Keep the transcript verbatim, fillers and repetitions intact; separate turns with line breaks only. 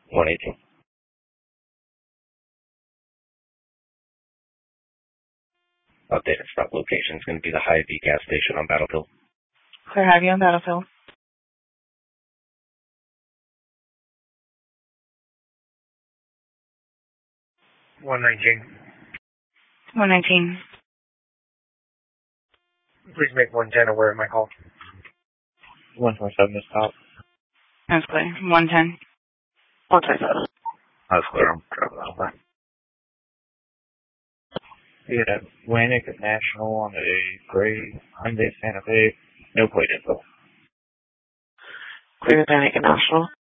one eighteen. Updated stop location is going to be the Hy-Vee gas station on Battlefield.
Clear Hy-Vee on Battlefield.
one nineteen.
one nineteen.
Please make one ten aware of my call.
one twenty-seven to stop.
That's clear. one ten.
one twenty-seven.
That's clear. I'm driving out back. We had Atlantic National on a gray Hyundai Santa Fe. No plate info.
Clear Atlantic and National.